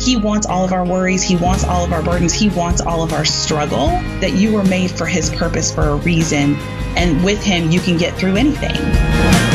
He wants all of our worries. He wants all of our burdens. He wants all of our struggle, that you were made for his purpose for a reason. And with him, you can get through anything.